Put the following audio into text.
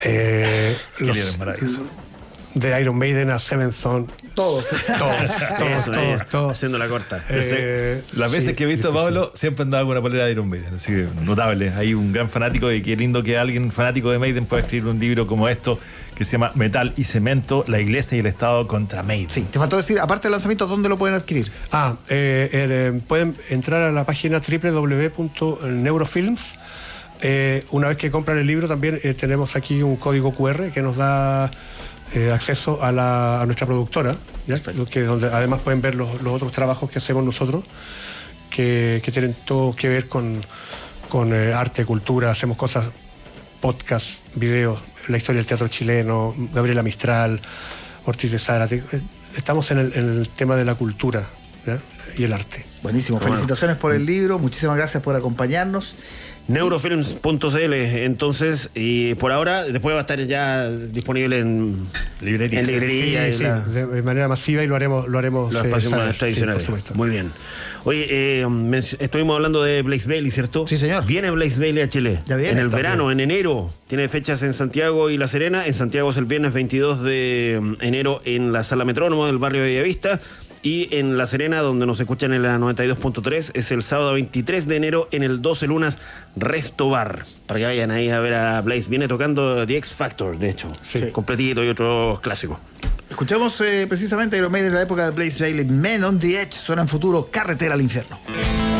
Qué libro maravilloso. De Iron Maiden a Seven Son. Todos. Todos. Haciendo la corta. Las veces que he visto a Pablo, siempre andaba con una polera de Iron Maiden. Así que notable. Hay un gran fanático y qué lindo que alguien fanático de Maiden pueda escribir un libro como esto, que se llama Metal y Cemento, la Iglesia y el Estado contra Maiden. Sí, te faltó decir, aparte del lanzamiento, ¿dónde lo pueden adquirir? Pueden entrar a la página www.neurofilms. Una vez que compran el libro, también tenemos aquí un código QR que nos da acceso a nuestra productora, ¿ya? Donde además pueden ver los otros trabajos que hacemos nosotros, que tienen todo que ver con arte, cultura. Hacemos cosas, podcast, videos, la historia del teatro chileno, Gabriela Mistral, Ortiz de Zárate. Estamos en el tema de la cultura, ¿ya? Y el arte. Buenísimo, felicitaciones por el libro, muchísimas gracias por acompañarnos. Neurofilms.cl, entonces, y por ahora, después va a estar ya disponible en librerías. De manera masiva, y lo haremos los espacios más tradicionales. Sí, por supuesto. Muy bien. Oye, estuvimos hablando de Blaze Bayley, ¿cierto? Sí, señor. Viene Blaze Bayley a Chile. Ya viene. En el verano, en enero. Tiene fechas en Santiago y La Serena. En Santiago es el viernes 22 de enero en la Sala Metrónomo del barrio de Bellavista. Y en La Serena, donde nos escuchan en la 92.3, es el sábado 23 de enero en el 12 Lunas Resto Bar. Para que vayan ahí a ver a Blaze. Viene tocando The X Factor, de hecho. Sí. Completito y otros clásicos. Escuchamos precisamente Iron Maiden de la época de Blaze Bayley, Men on the Edge, suena en futuro, Carretera al Infierno.